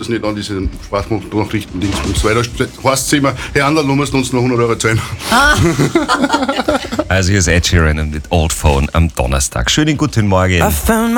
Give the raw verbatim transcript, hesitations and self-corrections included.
jetzt nicht an diese Sprachnachrichten Dingsbums, weil da heißt es immer, Herr Anderl, du musst uns noch hundert Euro zahlen. Ah. Also hier ist Ed Sheeran mit Old Phone am Donnerstag. Schönen guten Morgen.